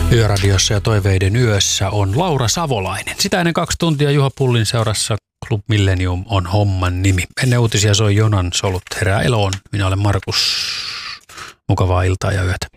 Yöradiossa ja Toiveiden yössä on Laura Savolainen. Sitä ennen 2 tuntia Juha Pullin seurassa Club Millennium on homman nimi. Ennen uutisia soi Jonan solut herää eloon. Minä olen Markus. Mukavaa iltaa ja yötä.